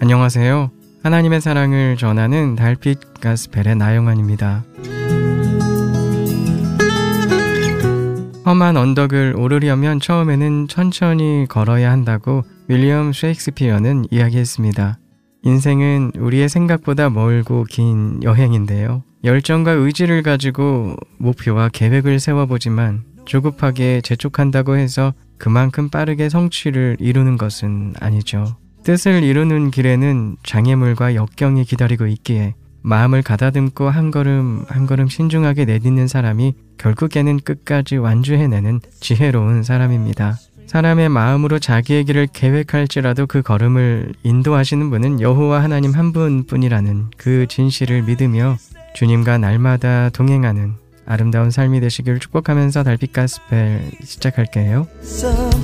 안녕하세요. 하나님의 사랑을 전하는 달빛 가스펠의 나영환입니다. 험한 언덕을 오르려면 처음에는 천천히 걸어야 한다고 윌리엄 셰익스피어는 이야기했습니다. 인생은 우리의 생각보다 멀고 긴 여행인데요. 열정과 의지를 가지고 목표와 계획을 세워보지만 조급하게 재촉한다고 해서 그만큼 빠르게 성취를 이루는 것은 아니죠. 뜻을 이루는 길에는 장애물과 역경이 기다리고 있기에 마음을 가다듬고 한 걸음 한 걸음 신중하게 내딛는 사람이 결국에는 끝까지 완주해내는 지혜로운 사람입니다. 사람의 마음으로 자기의 길을 계획할지라도 그 걸음을 인도하시는 분은 여호와 하나님 한 분뿐이라는 그 진실을 믿으며 주님과 날마다 동행하는 아름다운 삶이 되시길 축복하면서 달빛 가스펠 시작할게요.